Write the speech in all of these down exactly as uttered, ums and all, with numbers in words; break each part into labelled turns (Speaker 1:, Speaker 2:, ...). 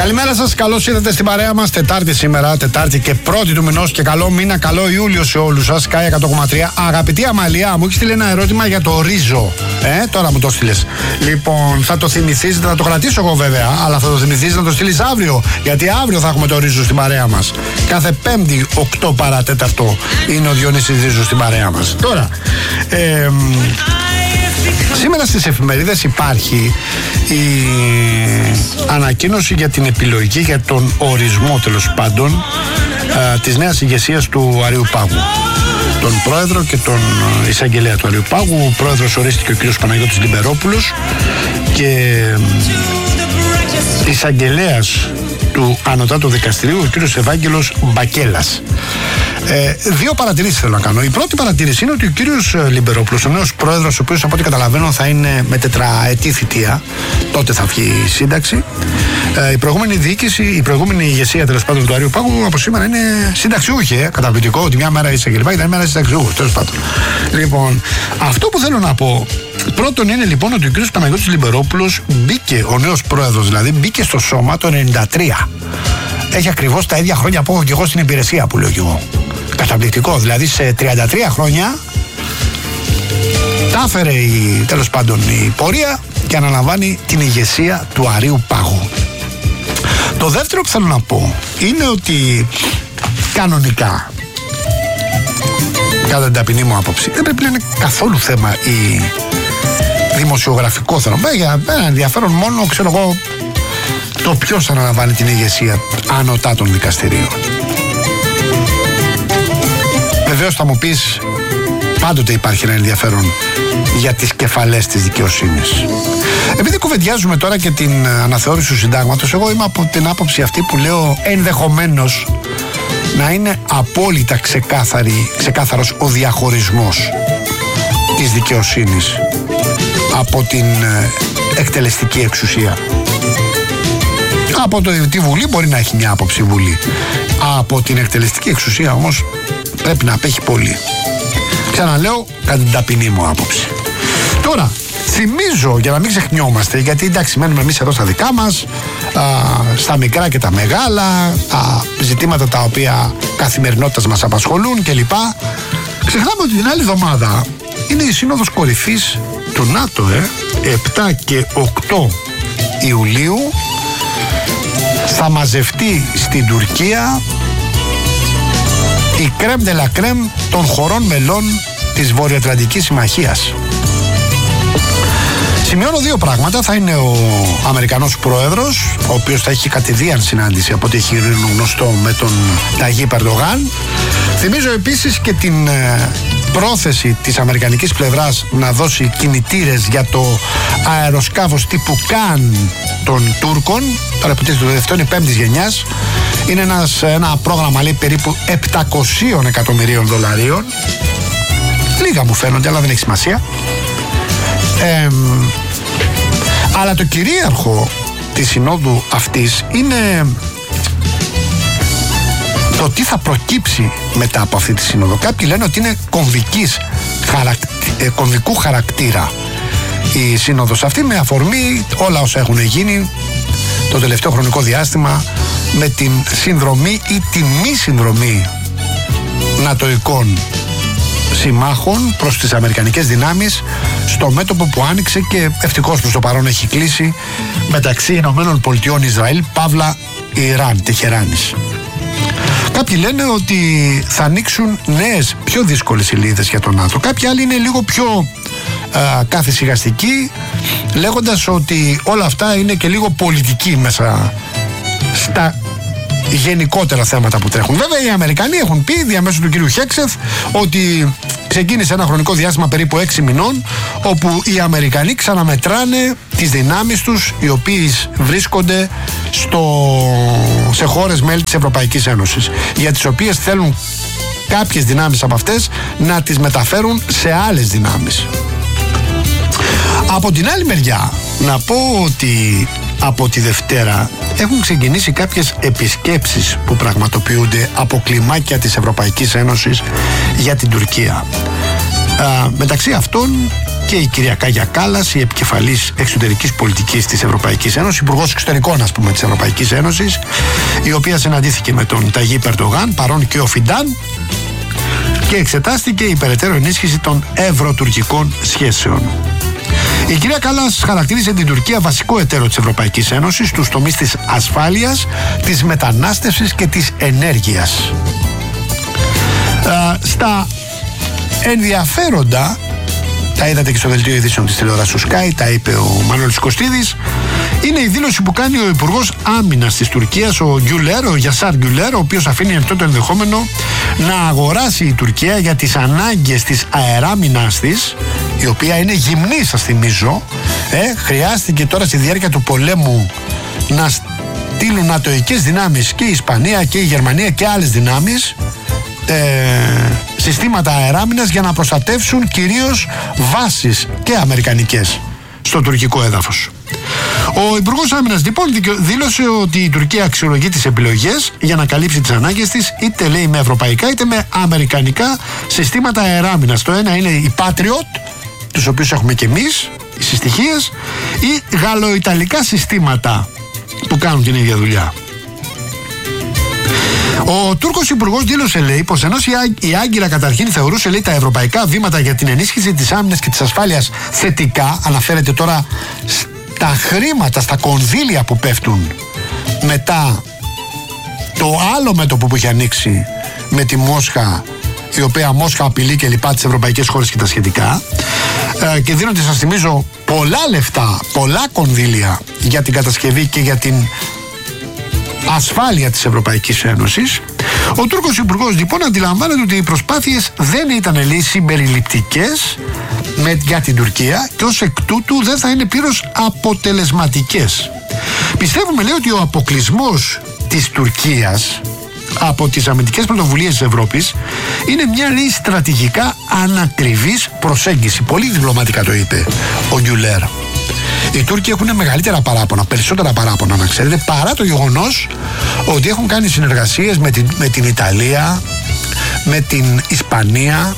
Speaker 1: Καλημέρα σας, καλώς ήρθατε στην παρέα μας. Τετάρτη σήμερα, Τετάρτη και πρώτη του μηνός. Και καλό μήνα, καλό Ιούλιο σε όλους σας. Sky εκατό κόμμα τρία. Αγαπητή Αμαλία, μου έχει στείλει ένα ερώτημα για το ρίζο. Ε, τώρα μου το στείλες. Λοιπόν, θα το θυμηθείς, θα το κρατήσω εγώ βέβαια, αλλά θα το θυμηθείς να το στείλεις αύριο. Γιατί αύριο θα έχουμε το ρίζο στην παρέα μας. Κάθε Πέμπτη, οκτώ παρατέταρτο, είναι ο Διονύσης Ρίζος στην παρέα μας. Τώρα, ε, σήμερα στις εφημερίδες υπάρχει η ανακοίνωση για την επιλογή, για τον ορισμό τέλος πάντων α, της νέας ηγεσίας του Αριού Πάγου. Τον πρόεδρο και τον εισαγγελέα του Αριού Πάγου. Ο πρόεδρος ορίστηκε ο κ. Παναγιώτης Λιμπερόπουλος και εισαγγελέας του Ανωτάτου Δικαστηρίου ο κ. Ευάγγελος Μπακέλας. Ε, δύο παρατηρήσεις θέλω να κάνω. Η πρώτη παρατήρηση είναι ότι ο κύριος Λιμπερόπουλος, ο νέος πρόεδρος, ο οποίος από ό,τι καταλαβαίνω θα είναι με τετραετή θητεία, τότε θα βγει η σύνταξη. Ε, η προηγούμενη διοίκηση, η προηγούμενη ηγεσία τέλος πάντων του Αριού Πάγου από σήμερα είναι συνταξιούχη. Ε, καταπληκτικό ότι μια μέρα είσαι κλπ. Ήταν μια συνταξιούχος τέλος πάντων. Λοιπόν, αυτό που θέλω να πω. Πρώτον είναι λοιπόν ότι ο κύριος Παναγιώτης Λιμπερόπουλος μπήκε, ο νέος πρόεδρος δηλαδή, μπήκε στο σώμα το ενενήντα τρία. Έχει ακριβώς τα ίδια χρόνια που έχω και εγώ στην υπηρεσία που λέω και εγώ. Καταπληκτικό, δηλαδή σε τριάντα τρία χρόνια τα έφερε η, τέλος πάντων η πορεία και αναλαμβάνει την ηγεσία του Αρείου Πάγου. Το δεύτερο που θέλω να πω είναι ότι κανονικά, κατά την ταπεινή μου άποψη, δεν πρέπει να είναι καθόλου θέμα η δημοσιογραφικό θέμα. Για ένα ενδιαφέρον μόνο, ξέρω εγώ, το ποιος αναλαμβάνει την ηγεσία ανωτά των δικαστηρίων. Βεβαίως θα μου πεις, πάντοτε υπάρχει ένα ενδιαφέρον για τις κεφαλές της δικαιοσύνης. Επειδή κουβεντιάζουμε τώρα και την αναθεώρηση του συντάγματος, εγώ είμαι από την άποψη αυτή που λέω ενδεχομένως να είναι απόλυτα ξεκάθαρη, ξεκάθαρος ο διαχωρισμός της δικαιοσύνης από την εκτελεστική εξουσία. Από το, τη Βουλή μπορεί να έχει μια άποψη Βουλή. Από την εκτελεστική εξουσία όμως πρέπει να απέχει πολύ. Ξαναλέω, κατά την ταπεινή μου άποψη. Τώρα, θυμίζω, για να μην ξεχνιόμαστε, γιατί εντάξει μένουμε εμείς εδώ στα δικά μας, α, στα μικρά και τα μεγάλα, τα ζητήματα τα οποία καθημερινότητας μας απασχολούν κλπ. Ξεχνάμε ότι την άλλη εβδομάδα είναι η Σύνοδος Κορυφής του ΝΑΤΟ, ε, επτά και οκτώ Ιουλίου. Θα μαζευτεί στην Τουρκία η κρέμ de la κρέμ των χωρών μελών της Βορειοατλαντικής Συμμαχίας. Σημειώνω δύο πράγματα. Θα είναι ο Αμερικανός πρόεδρος, ο οποίος θα έχει κατηδίαν συνάντηση από ό,τι έχει γνωστό με τον Ταγί Ερντογάν. Θυμίζω επίσης και την ε, πρόθεση της αμερικανικής πλευράς να δώσει κινητήρες για το αεροσκάφος τύπου Καν των Τούρκων. Τώρα υποτίθεται ότι αυτό είναι πέμπτης γενιάς. Είναι ένας, ένα πρόγραμμα λέει περίπου επτακόσια εκατομμυρίων δολαρίων. Λίγα μου φαίνονται, αλλά δεν έχει σημασία. Ε, αλλά το κυρίαρχο της συνόδου αυτής είναι το τι θα προκύψει μετά από αυτή τη σύνοδο. Κάποιοι λένε ότι είναι κομβικής, χαρακ, ε, κομβικού χαρακτήρα η σύνοδος αυτή, με αφορμή όλα όσα έχουν γίνει το τελευταίο χρονικό διάστημα με την συνδρομή ή τη μη συνδρομή νατοικών συμμάχων προς τις αμερικανικές δυνάμεις στο μέτωπο που άνοιξε και ευτυχώς προς το παρόν έχει κλείσει μεταξύ Ηνωμένων Πολιτειών Ισραήλ, παύλα Ιράν, Τεχεράνης. Κάποιοι λένε ότι θα ανοίξουν νέες, πιο δύσκολες σελίδες για τον ΝΑΤΟ. Κάποιοι άλλοι είναι λίγο πιο α, καθησυχαστικοί, λέγοντας ότι όλα αυτά είναι και λίγο πολιτική μέσα στα γενικότερα θέματα που τρέχουν. Βέβαια οι Αμερικανοί έχουν πει διαμέσου του κύριου Χέξεθ ότι ξεκίνησε ένα χρονικό διάστημα περίπου έξι μηνών όπου οι Αμερικανοί ξαναμετράνε τις δυνάμεις τους οι οποίες βρίσκονται στο, σε χώρες μέλη της Ευρωπαϊκής Ένωσης, για τις οποίες θέλουν κάποιες δυνάμεις από αυτές να τις μεταφέρουν σε άλλες δυνάμεις. Από την άλλη μεριά να πω ότι από τη Δευτέρα έχουν ξεκινήσει κάποιες επισκέψεις που πραγματοποιούνται από κλιμάκια της Ευρωπαϊκής Ένωσης για την Τουρκία. Α, μεταξύ αυτών και η κυρία Κάγια Κάλλας, η επικεφαλής εξωτερικής πολιτικής της Ευρωπαϊκής Ένωσης, υπουργός εξωτερικών, ας πούμε, της Ευρωπαϊκής Ένωσης, η οποία συναντήθηκε με τον Ταγίπ Ερντογάν, παρόν και ο Φιντάν, και εξετάστηκε η περαιτέρω ενίσχυση των ευρωτουρκικών σχέσεων. Η κυρία Κάλλας χαρακτήρισε την Τουρκία βασικό εταίρο της Ευρωπαϊκής Ένωσης στους τομείς της ασφάλειας, της μετανάστευσης και της ενέργειας. Α, στα ενδιαφέροντα, τα είδατε και στο δελτίο ειδήσεων της τηλεόρασης του Sky, τα είπε ο Μανώλης Κωστίδης, είναι η δήλωση που κάνει ο Υπουργός Άμυνας της Τουρκίας, ο Γκιουλέρ, ο Γιασάρ Γκιουλέρ, ο οποίος αφήνει αυτό το ενδεχόμενο να αγοράσει η Τουρκία για τις ανάγκες της αεράμυνας της, η οποία είναι γυμνή, σας θυμίζω. Ε, χρειάστηκε τώρα στη διάρκεια του πολέμου να στείλουν νατοικές δυνάμεις και η Ισπανία και η Γερμανία και άλλες δυνάμεις, ε, συστήματα αεράμυνας, για να προστατεύσουν κυρίως βάσεις και αμερικανικές στο τουρκικό έδαφος. Ο Υπουργός Άμυνας λοιπόν δήλωσε ότι η Τουρκία αξιολογεί τις επιλογές για να καλύψει τις ανάγκες της, είτε λέει με ευρωπαϊκά είτε με αμερικανικά συστήματα αεράμυνας. Το ένα είναι οι Patriot, τους οποίους έχουμε και εμείς, οι συστοιχίες, ή γαλλοϊταλικά συστήματα που κάνουν την ίδια δουλειά. Ο Τούρκος Υπουργός δήλωσε, λέει, πως ενώ η Άγκυρα καταρχήν θεωρούσε, λέει, τα ευρωπαϊκά βήματα για την ενίσχυση της άμυνας και της ασφάλειας θετικά, αναφέρεται τώρα στα χρήματα, στα κονδύλια που πέφτουν μετά το άλλο μέτωπο που έχει ανοίξει με τη Μόσχα, η οποία Μόσχα απειλεί και λοιπά τις ευρωπαϊκές χώρες και τα σχετικά, ε, και δίνονται, σας θυμίζω, πολλά λεφτά, πολλά κονδύλια για την κατασκευή και για την ασφάλεια της Ευρωπαϊκής Ένωσης. Ο Τούρκος Υπουργός λοιπόν αντιλαμβάνεται ότι οι προσπάθειες δεν ήταν, λέει, συμπεριληπτικές με, για την Τουρκία, και ως εκ τούτου δεν θα είναι πλήρως αποτελεσματικές. Πιστεύουμε, λέει, ότι ο αποκλεισμός της Τουρκίας από τις αμυντικές πρωτοβουλίες της Ευρώπης είναι μια, λέει, στρατηγικά ανακριβής προσέγγιση. Πολύ διπλωματικά το είπε ο Γκιουλέρ. Οι Τούρκοι έχουν μεγαλύτερα παράπονα, περισσότερα παράπονα, να ξέρετε, παρά το γεγονός ότι έχουν κάνει συνεργασίες με την, με την Ιταλία, με την Ισπανία,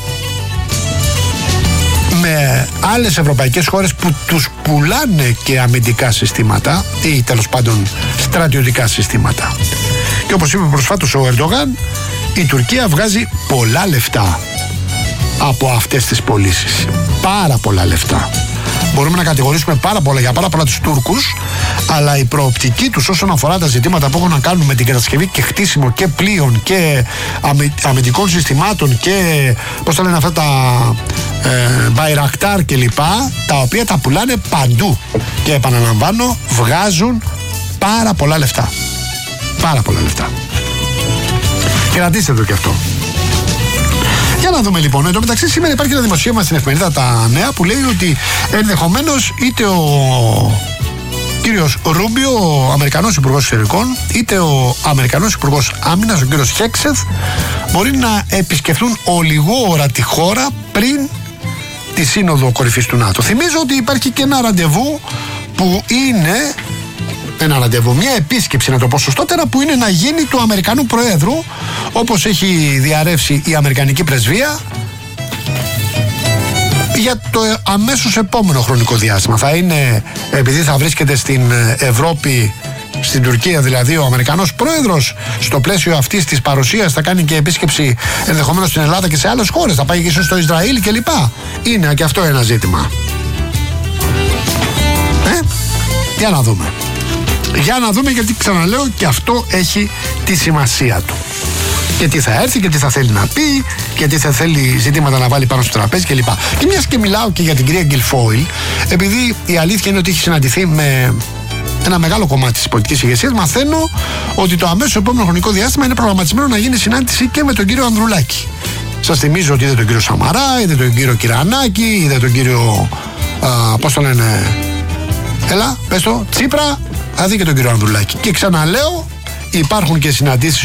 Speaker 1: με άλλες ευρωπαϊκές χώρες που τους πουλάνε και αμυντικά συστήματα ή τέλος πάντων στρατιωτικά συστήματα. Και όπως είπε προσφάτως ο Ερντογάν, η Τουρκία βγάζει πολλά λεφτά από αυτές τις πωλήσεις. Πάρα πολλά λεφτά. Μπορούμε να κατηγορήσουμε πάρα πολλά για πάρα πολλά τους Τούρκους, αλλά η προοπτική τους όσον αφορά τα ζητήματα που έχουν να κάνουν με την κατασκευή και χτίσιμο και πλοίων και αμυντικών συστημάτων και, πώς τα λένε αυτά, τα ε, Bayraktar και λοιπά, τα οποία τα πουλάνε παντού. Και επαναλαμβάνω, βγάζουν πάρα πολλά λεφτά. Πάρα πολλά λεφτά. Κρατήστε το και αυτό. Για να δούμε λοιπόν. Εν τω μεταξύ, σήμερα υπάρχει ένα δημοσίευμα στην εφημερίδα Τα Νέα που λέει ότι ενδεχομένως είτε ο κύριος Ρούμπιο, ο Αμερικανός Υπουργός Εξωτερικών, είτε ο Αμερικανός Υπουργός Άμυνας, ο κύριος Χέξεθ, μπορεί να επισκεφθούν ολιγόωρα τη χώρα πριν τη Σύνοδο Κορυφής του ΝΑΤΟ. Θυμίζω ότι υπάρχει και ένα ραντεβού που είναι. Ένα ραντεβού, μια επίσκεψη, να το πω σωστότερα, που είναι να γίνει του Αμερικανού Προέδρου, όπως έχει διαρρεύσει η Αμερικανική Πρεσβεία, για το αμέσως επόμενο χρονικό διάστημα. Θα είναι, επειδή θα βρίσκεται στην Ευρώπη, στην Τουρκία δηλαδή, ο Αμερικανός Πρόεδρος, στο πλαίσιο αυτής της παρουσίας θα κάνει και επίσκεψη ενδεχομένως στην Ελλάδα και σε άλλες χώρες, θα πάει και ίσως στο Ισραήλ κλπ. Είναι και αυτό ένα ζήτημα. Ε, για να δούμε. Για να δούμε, γιατί ξαναλέω και αυτό έχει τη σημασία του. Και τι θα έρθει και τι θα θέλει να πει και τι θα θέλει ζητήματα να βάλει πάνω στο τραπέζι κλπ. Και μιας και μιλάω και για την κυρία Γκιλφόιλ, επειδή η αλήθεια είναι ότι έχει συναντηθεί με ένα μεγάλο κομμάτι της πολιτικής ηγεσίας, μαθαίνω ότι το αμέσως επόμενο χρονικό διάστημα είναι προγραμματισμένο να γίνει συνάντηση και με τον κύριο Ανδρουλάκη. Σας θυμίζω ότι είδε τον κύριο Σαμαρά, είδε τον κύριο Κυρανάκη, είδε τον κύριο. Α, πώς το λένε. Έλα, πες το, Τσίπρα, θα δει και τον κύριο Ανδρουλάκη. Και ξαναλέω, υπάρχουν και συναντήσεις